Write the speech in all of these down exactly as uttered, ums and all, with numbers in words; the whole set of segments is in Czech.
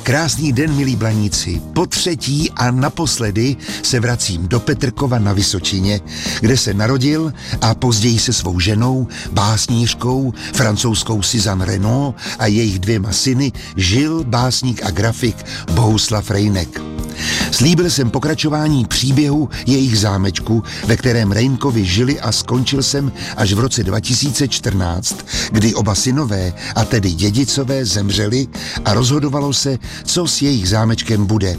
Krásný den, milí blaníci. Po třetí a naposledy se vracím do Petrkova na Vysočině, kde se narodil a později se svou ženou, básnířkou, francouzskou Suzanne Renaud a jejich dvěma syny žil básník a grafik Bohuslav Rejnek. Slíbil jsem pokračování příběhu jejich zámečku, ve kterém Rejnkovi žili, a skončil jsem až v roce dva tisíce čtrnáct, kdy oba synové, a tedy dědicové, zemřeli a rozhodovalo se, co s jejich zámečkem bude.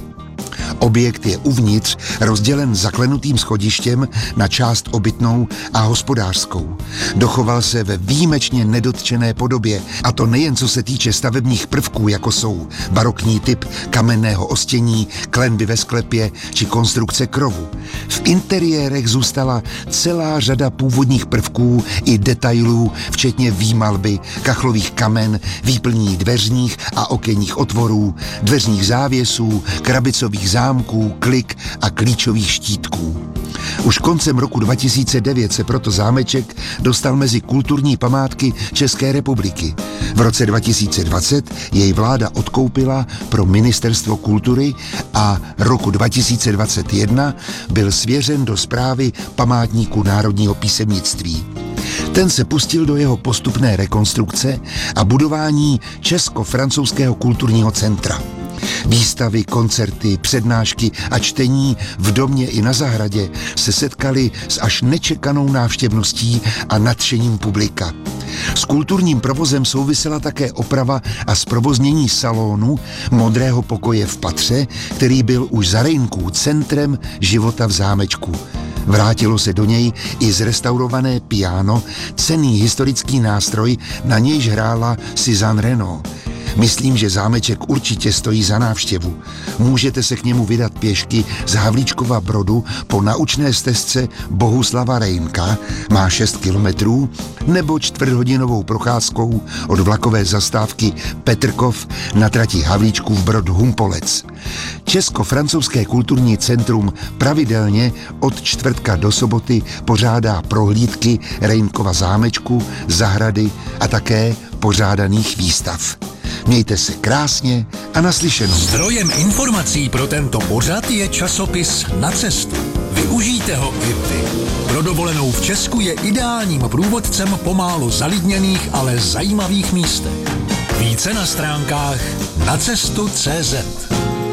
Objekt je uvnitř rozdělen zaklenutým schodištěm na část obytnou a hospodářskou. Dochoval se ve výjimečně nedotčené podobě, a to nejen co se týče stavebních prvků, jako jsou barokní typ kamenného ostění, klenby ve sklepě či konstrukce krovu. V interiérech zůstala celá řada původních prvků i detailů, včetně výmalby, kachlových kamen, výplní dveřních a okenních otvorů, dveřních závěsů, krabicových zámků, klik a klíčových štítků. Už koncem roku dva tisíce devět se proto zámeček dostal mezi kulturní památky České republiky. V roce dva tisíce dvacet jej vláda odkoupila pro Ministerstvo kultury a roku dva tisíce dvacet jedna byl svěřen do správy Památníku národního písemnictví. Ten se pustil do jeho postupné rekonstrukce a budování Česko-francouzského kulturního centra. Výstavy, koncerty, přednášky a čtení v domě i na zahradě se setkaly s až nečekanou návštěvností a nadšením publika. S kulturním provozem souvisela také oprava a zprovoznění salonu Modrého pokoje v patře, který byl už za Rejnků centrem života v zámečku. Vrátilo se do něj i zrestaurované piano, cenný historický nástroj, na nějž hrála Suzanne Renaud. Myslím, že zámeček určitě stojí za návštěvu. Můžete se k němu vydat pěšky z Havlíčkova Brodu po naučné stezce Bohuslava Rejnka, má šest kilometrů, nebo čtvrthodinovou procházkou od vlakové zastávky Petrkov na trati Havlíčkův Brod Humpolec. Česko-francouzské kulturní centrum pravidelně od čtvrtka do soboty pořádá prohlídky Rejnkova zámečku, zahrady a také pořádaných výstav. Mějte se krásně a naslyšenou. Zdrojem informací pro tento pořad je časopis Na cestu. Využijte ho i vy. Pro dovolenou v Česku je ideálním průvodcem po málo zalidněných, ale zajímavých místech. Více na stránkách nacestu tečka cé zet.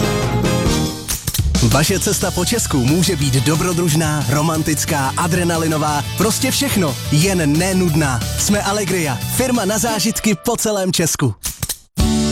Vaše cesta po Česku může být dobrodružná, romantická, adrenalinová, prostě všechno, jen nenudná. Jsme Allegria, firma na zážitky po celém Česku.